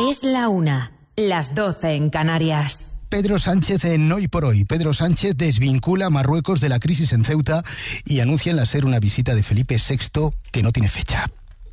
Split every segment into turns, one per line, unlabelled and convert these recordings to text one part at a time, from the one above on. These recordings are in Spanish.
Es la 1, las 12 en Canarias.
Pedro Sánchez en Hoy por Hoy. Pedro Sánchez desvincula a Marruecos de la crisis en Ceuta y anuncia en la SER una visita de Felipe VI que no tiene fecha.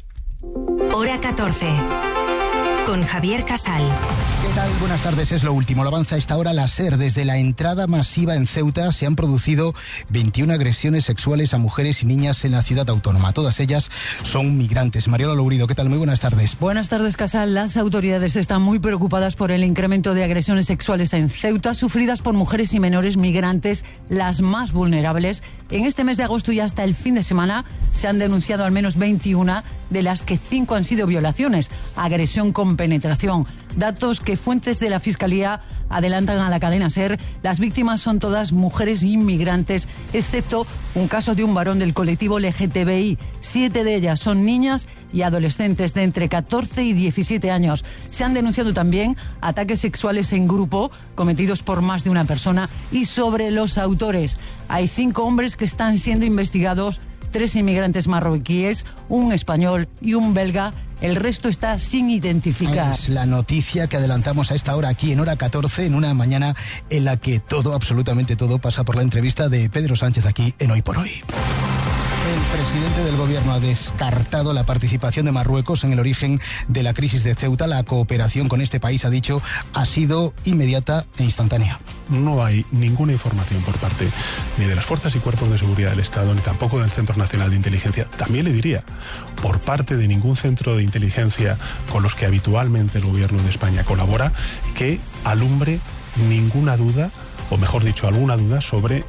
Hora 14. Con Javier Casal.
¿Qué tal? Buenas tardes, es lo último. Lo avanza a esta hora la SER. Desde la entrada masiva en Ceuta se han producido 21 agresiones sexuales a mujeres y niñas en la ciudad autónoma. Todas ellas son migrantes. Mariola Lourido, ¿qué tal? Muy buenas tardes.
Buenas tardes, Casal. Las autoridades están muy preocupadas por el incremento de agresiones sexuales en Ceuta, sufridas por mujeres y menores migrantes, las más vulnerables. En este mes de agosto y hasta el fin de semana se han denunciado al menos 21, de las que 5 han sido violaciones, agresión con penetración. Datos que fuentes de la Fiscalía adelantan a la cadena SER. Las víctimas son todas mujeres inmigrantes, excepto un caso de un varón del colectivo LGTBI. 7 de ellas son niñas y adolescentes de entre 14 y 17 años. Se han denunciado también ataques sexuales en grupo cometidos por más de una persona. Y sobre los autores, hay 5 hombres que están siendo investigados, 3 inmigrantes marroquíes, un español y un belga. El resto está sin identificar.
Es la noticia que adelantamos a esta hora aquí en Hora 14, en una mañana en la que todo, absolutamente todo, pasa por la entrevista de Pedro Sánchez aquí en Hoy por Hoy. El presidente del gobierno ha descartado la participación de Marruecos en el origen de la crisis de Ceuta. La cooperación con este país, ha dicho, ha sido inmediata e instantánea.
No hay ninguna información por parte ni de las fuerzas y cuerpos de seguridad del Estado, ni tampoco del Centro Nacional de Inteligencia. También le diría, por parte de ningún centro de inteligencia con los que habitualmente el gobierno de España colabora, que alumbre ninguna duda, o mejor dicho, alguna duda sobre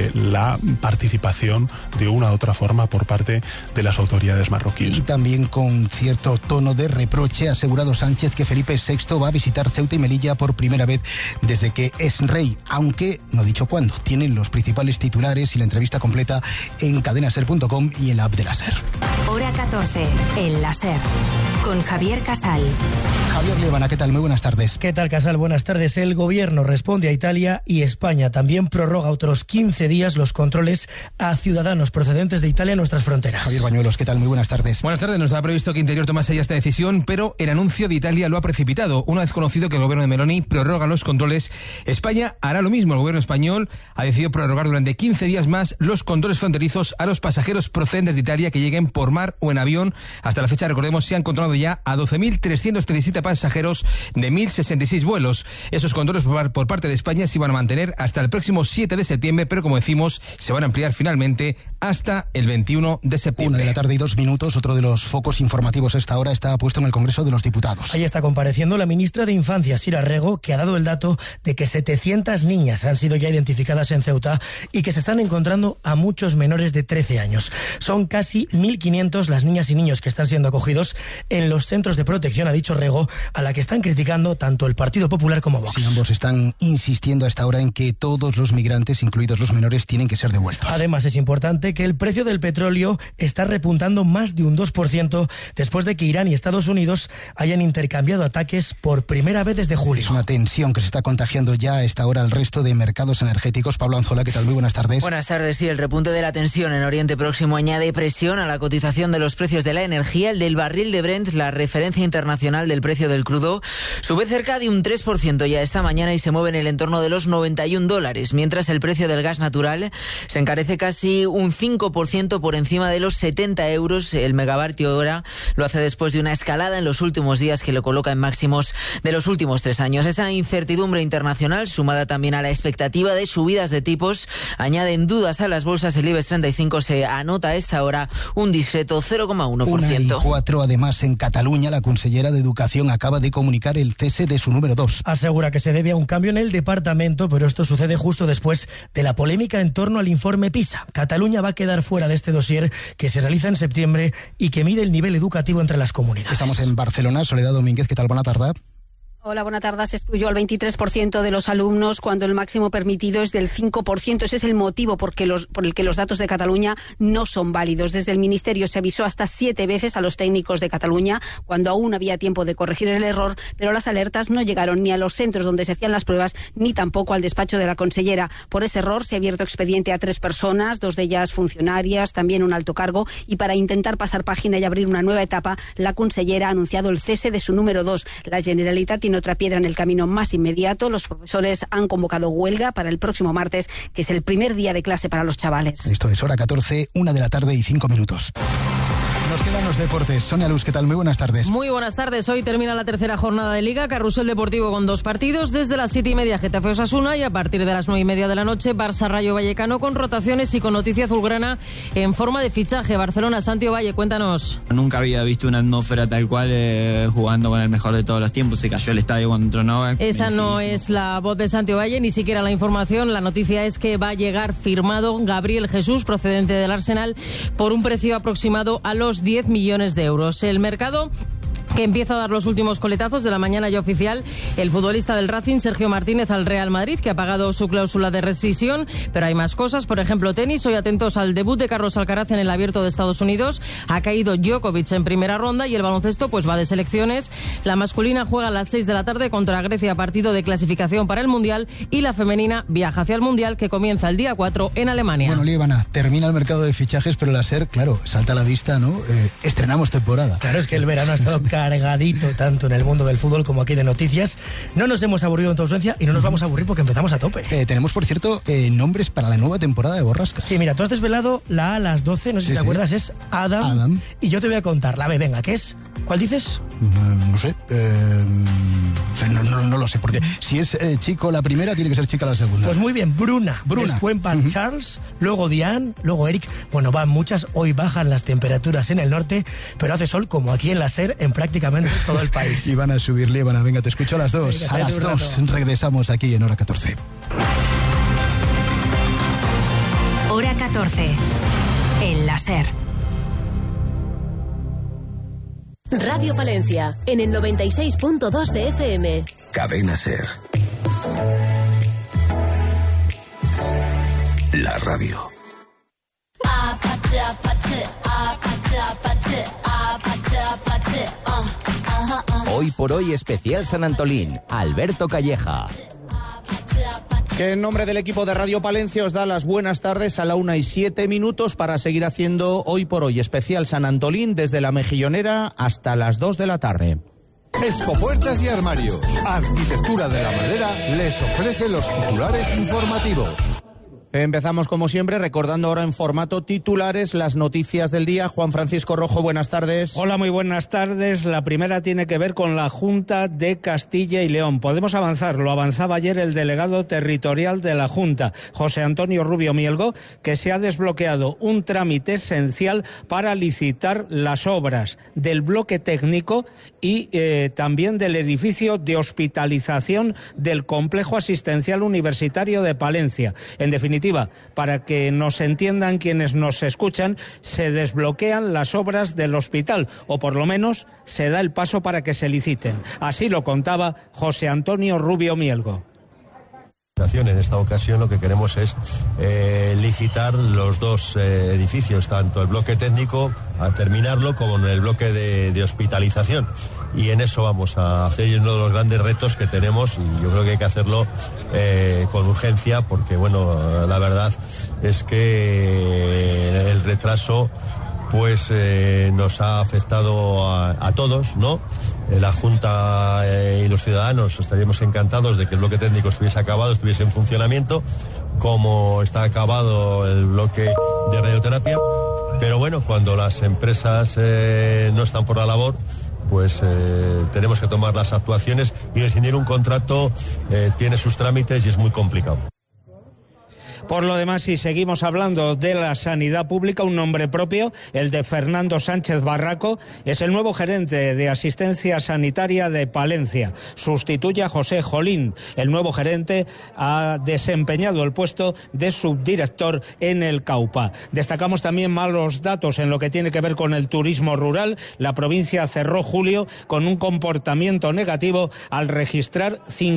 la participación de una u otra forma por parte de las autoridades marroquíes.
Y también con cierto tono de reproche ha asegurado Sánchez que Felipe VI va a visitar Ceuta y Melilla por primera vez desde que es rey, aunque no ha dicho cuándo. Tienen los principales titulares y la entrevista completa en cadenaser.com y en la app de la SER.
Hora 14, en la SER. Con Javier Casal.
Javier Liebana, ¿qué tal? Muy buenas tardes.
¿Qué tal, Casal? Buenas tardes. El gobierno responde a Italia y España también prorroga otros 15 días los controles a ciudadanos procedentes de Italia en nuestras fronteras.
Javier Bañuelos, ¿qué tal? Muy buenas tardes.
Buenas tardes. No estaba previsto que Interior tomase ya esta decisión, pero el anuncio de Italia lo ha precipitado. Una vez conocido que el gobierno de Meloni prorroga los controles, España hará lo mismo. El gobierno español ha decidido prorrogar durante 15 días más los controles fronterizos a los pasajeros procedentes de Italia que lleguen por mar o en avión. Hasta la fecha, recordemos, se han controlado ya a 12.337 pasajeros de 1.066 vuelos. Esos controles por parte de España se iban a mantener hasta el próximo 7 de septiembre, pero como decimos, se van a ampliar finalmente hasta el 21 de septiembre.
1:02 p.m, otro de los focos informativos a esta hora está puesto en el Congreso de los Diputados.
Ahí está compareciendo la ministra de Infancia, Sira Rego, que ha dado el dato de que 700 niñas han sido ya identificadas en Ceuta y que se están encontrando a muchos menores de 13 años. Son casi 1.500 las niñas y niños que están siendo acogidos en los centros de protección, ha dicho Rego, a la que están criticando tanto el Partido Popular como Vox.
Sí, ambos están insistiendo a esta hora en que todos los migrantes, incluidos los menores, tienen que ser devueltos.
Además, es importante que el precio del petróleo está repuntando más de un 2% después de que Irán y Estados Unidos hayan intercambiado ataques por primera vez desde julio.
Es una tensión que se está contagiando ya a esta hora al resto de mercados energéticos. Pablo Anzola, ¿qué tal? Muy buenas tardes.
Buenas tardes. Sí, el repunte de la tensión en Oriente Próximo añade presión a la cotización de los precios de la energía. El del barril de Brent, la referencia internacional del precio del crudo, sube cerca de un 3% ya esta mañana y se mueve en el entorno de los $91, mientras el precio del gas natural se encarece casi un 5% por encima de los 70 euros el megavatio hora. Lo hace después de una escalada en los últimos días que lo coloca en máximos de los últimos 3 años. Esa incertidumbre internacional, sumada también a la expectativa de subidas de tipos, añaden dudas a las bolsas. El IBEX 35 se anota a esta hora un discreto 0,1%.
1:04 p.m. Además, en Cataluña, la consellera de Educación acaba de comunicar el cese de su número 2.
Asegura que se debe a un cambio en el departamento, pero esto sucede justo después de la polémica en torno al informe PISA. Cataluña va a quedar fuera de este dossier que se realiza en septiembre y que mide el nivel educativo entre las comunidades.
Estamos en Barcelona. Soledad Domínguez, ¿qué tal? Buena tarde.
Hola, buenas tardes. Se excluyó al 23% de los alumnos cuando el máximo permitido es del 5%. Ese es el motivo por el que los datos de Cataluña no son válidos. Desde el Ministerio se avisó hasta 7 veces a los técnicos de Cataluña cuando aún había tiempo de corregir el error, pero las alertas no llegaron ni a los centros donde se hacían las pruebas ni tampoco al despacho de la consellera. Por ese error se ha abierto expediente a 3 personas, 2 de ellas funcionarias, también un alto cargo, y para intentar pasar página y abrir una nueva etapa, la consellera ha anunciado el cese de su número 2. La Generalitat tiene otra piedra en el camino más inmediato. Los profesores han convocado huelga para el próximo martes, que es el primer día de clase para los chavales.
Esto es hora 14, 1 de la tarde y 5 minutos. Nos quedan los deportes. Sonia Luz, ¿qué tal? Muy buenas tardes.
Muy buenas tardes. Hoy termina la tercera jornada de Liga. Carrusel Deportivo con 2 partidos. Desde las 7:30 Getafe Osasuna y a partir de las 9:30 de la noche Barça Rayo Vallecano, con rotaciones y con noticia azulgrana en forma de fichaje. Barcelona, Santi Valle, cuéntanos.
Nunca había visto una atmósfera tal cual jugando con el mejor de todos los tiempos. Se cayó el estadio cuando entrenó.
Esa no es la voz de Santi Valle, ni siquiera la información. La noticia es que va a llegar firmado Gabriel Jesús, procedente del Arsenal, por un precio aproximado a los 10 millones de euros. El mercado que empieza a dar los últimos coletazos de la mañana ya oficial. El futbolista del Racing, Sergio Martínez, al Real Madrid, que ha pagado su cláusula de rescisión, pero hay más cosas, por ejemplo tenis. Hoy atentos al debut de Carlos Alcaraz en el Abierto de Estados Unidos. Ha caído Djokovic en primera ronda y el baloncesto pues va de selecciones. La masculina juega a las 6 de la tarde contra Grecia, partido de clasificación para el Mundial, y la femenina viaja hacia el Mundial, que comienza el día 4 en Alemania.
Bueno, Líbana, termina el mercado de fichajes, pero la SER, claro, salta a la vista, ¿no? Estrenamos temporada.
Claro, es que el verano ha estado cargadito tanto en el mundo del fútbol como aquí de noticias. No nos hemos aburrido en tu ausencia y no nos vamos a aburrir porque empezamos a tope.
Tenemos, por cierto, nombres para la nueva temporada de Borrasca.
Sí, mira, tú has desvelado la A a las 12, no sé si te acuerdas, es Adam. Y yo te voy a contar la B, venga, ¿qué es? ¿Cuál dices?
No sé. No lo sé, porque si es chico la primera, tiene que ser chica la segunda.
Pues muy bien, Bruna. Después van Charles, luego Diane, luego Eric. Bueno, van muchas. Hoy bajan las temperaturas en el norte, pero hace sol como aquí en la SER, en prácticamente todo el país.
Y van a subir, Líbana. Venga, te escucho a las 2.
Venga,
a las 2 regresamos aquí en hora 14.
Hora 14. En la SER.
Radio Palencia, en el 96.2 de FM.
Cadena SER. La radio.
Hoy por hoy especial San Antolín, Alberto Calleja.
Que en nombre del equipo de Radio Palencia os da las buenas tardes a la 1:07 para seguir haciendo Hoy por Hoy especial San Antolín desde la Mejillonera hasta las 2 de la tarde.
Expo Puertas y Armarios, Arquitectura de la Madera, les ofrece los titulares informativos.
Empezamos como siempre recordando ahora en formato titulares las noticias del día. Juan Francisco Rojo, buenas tardes.
Hola, muy buenas tardes. La primera tiene que ver con la Junta de Castilla y León. Podemos avanzar, lo avanzaba ayer el delegado territorial de la Junta, José Antonio Rubio Mielgo, que se ha desbloqueado un trámite esencial para licitar las obras del bloque técnico y también del edificio de hospitalización del Complejo Asistencial Universitario de Palencia. En definitiva, para que nos entiendan quienes nos escuchan, se desbloquean las obras del hospital, o por lo menos se da el paso para que se liciten. Así lo contaba José Antonio Rubio Mielgo.
En esta ocasión lo que queremos es licitar los dos edificios, tanto el bloque técnico, a terminarlo, como el bloque de hospitalización. Y en eso vamos a hacer uno de los grandes retos que tenemos, y yo creo que hay que hacerlo con urgencia, porque bueno, la verdad es que el retraso pues nos ha afectado a todos, ¿no? La Junta y los ciudadanos estaríamos encantados de que el bloque técnico estuviese acabado, estuviese en funcionamiento, como está acabado el bloque de radioterapia. Pero bueno, cuando las empresas no están por la labor, pues tenemos que tomar las actuaciones, y rescindir un contrato tiene sus trámites y es muy complicado.
Por lo demás, si seguimos hablando de la sanidad pública, un nombre propio, el de Fernando Sánchez Barraco, es el nuevo gerente de asistencia sanitaria de Palencia. Sustituye a José Jolín. El nuevo gerente ha desempeñado el puesto de subdirector en el CAUPA. Destacamos también malos datos en lo que tiene que ver con el turismo rural. La provincia cerró julio con un comportamiento negativo al registrar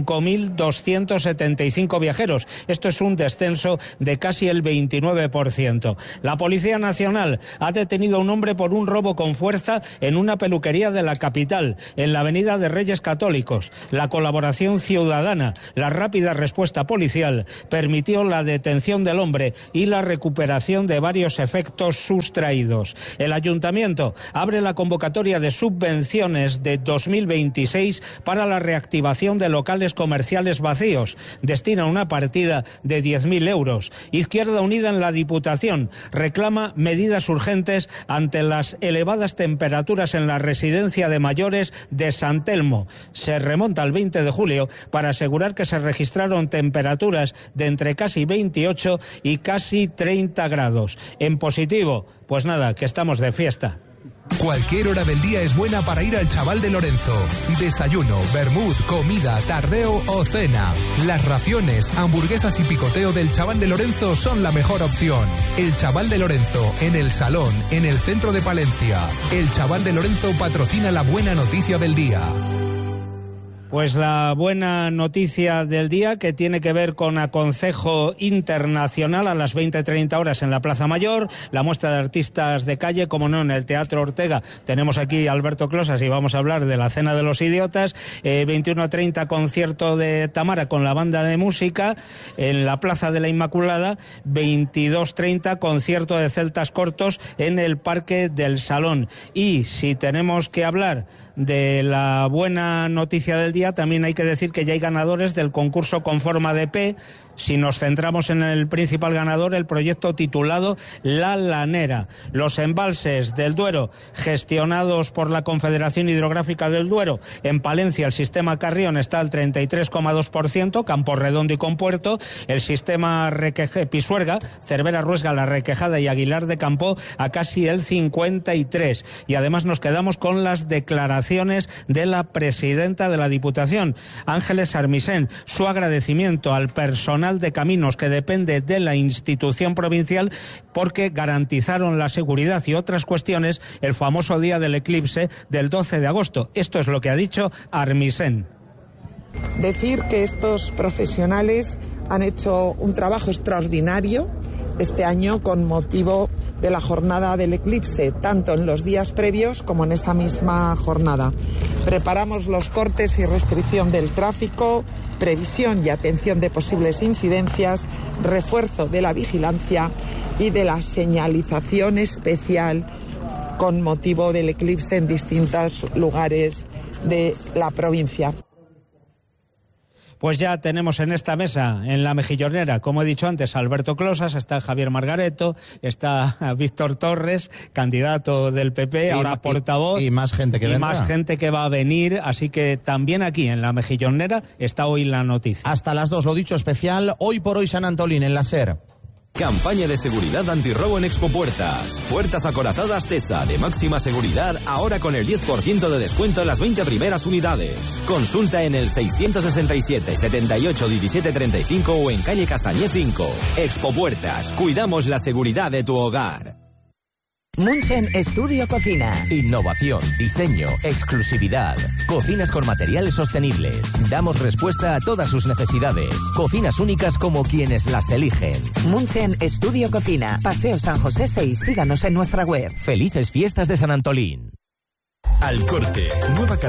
5.275 viajeros. Esto es un descenso de casi el 29%. La Policía Nacional ha detenido a un hombre por un robo con fuerza en una peluquería de la capital, en la avenida de Reyes Católicos. La colaboración ciudadana, la rápida respuesta policial permitió la detención del hombre y la recuperación de varios efectos sustraídos. El Ayuntamiento abre la convocatoria de subvenciones de 2026 para la reactivación de locales comerciales vacíos. Destina una partida de 10.000 euros. Izquierda Unida en la Diputación reclama medidas urgentes ante las elevadas temperaturas en la residencia de mayores de San Telmo. Se remonta al 20 de julio para asegurar que se registraron temperaturas de entre casi 28 y casi 30 grados. En positivo, pues nada, que estamos de fiesta.
Cualquier hora del día es buena para ir al Chaval de Lorenzo. Desayuno, vermut, comida, tardeo o cena. Las raciones, hamburguesas y picoteo del Chaval de Lorenzo son la mejor opción. El Chaval de Lorenzo, en el Salón, en el centro de Palencia. El Chaval de Lorenzo patrocina la buena noticia del día.
Pues la buena noticia del día, que tiene que ver con Aconcejo Internacional a las 20:30 horas en la Plaza Mayor, la muestra de artistas de calle, como no, en el Teatro Ortega. Tenemos aquí a Alberto Closas y vamos a hablar de la Cena de los Idiotas. 21:30 concierto de Tamara con la banda de música en la Plaza de la Inmaculada. 22:30 concierto de Celtas Cortos en el Parque del Salón. Y si tenemos que hablar de la buena noticia del día, también hay que decir que ya hay ganadores del concurso con forma de P. Si nos centramos en el principal ganador, el proyecto titulado La Lanera. Los embalses del Duero, gestionados por la Confederación Hidrográfica del Duero. En Palencia, el sistema Carrión está al 33,2%, Camporredondo y Compuerto. El sistema Pisuerga, Cervera, Ruesga, La Requejada y Aguilar de Campo a casi el 53%. Y además nos quedamos con las declaraciones de la presidenta de la Diputación, Ángeles Armisen. Su agradecimiento al personal de caminos que depende de la institución provincial porque garantizaron la seguridad y otras cuestiones el famoso día del eclipse del 12 de agosto. Esto es lo que ha dicho Armisen.
Decir que estos profesionales han hecho un trabajo extraordinario este año con motivo de la jornada del eclipse, tanto en los días previos como en esa misma jornada. Preparamos los cortes y restricción del tráfico, previsión y atención de posibles incidencias, refuerzo de la vigilancia y de la señalización especial con motivo del eclipse en distintos lugares de la provincia.
Pues ya tenemos en esta mesa, en la Mejillonera, como he dicho antes, a Alberto Closas, está Javier Margareto, está Víctor Torres, candidato del PP, ahora portavoz.
Y más gente que vendrá.
Y más gente que va a venir, así que también aquí en la Mejillonera está hoy la noticia.
Hasta las 2, lo dicho, especial Hoy por Hoy San Antolín en la SER.
Campaña de seguridad antirrobo en Expopuertas. Puertas acorazadas TESA de máxima seguridad, ahora con el 10% de descuento en las 20 primeras unidades. Consulta en el 667 78 17 35 o en calle Casañé 5. Expopuertas, cuidamos la seguridad de tu hogar.
Munchen Estudio Cocina. Innovación, diseño, exclusividad. Cocinas con materiales sostenibles. Damos respuesta a todas sus necesidades. Cocinas únicas como quienes las eligen. Munchen Estudio Cocina. Paseo San José 6. Síganos en nuestra web. Felices fiestas de San Antolín.
Al Corte. Nueva